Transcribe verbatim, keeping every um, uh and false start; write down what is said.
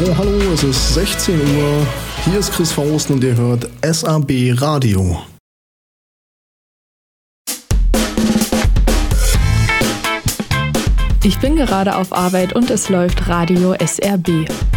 Hallo, hallo, es ist sechzehn Uhr. Hier ist Chris Faust und ihr hört S A B Radio. Ich bin gerade auf Arbeit und es läuft Radio S R B.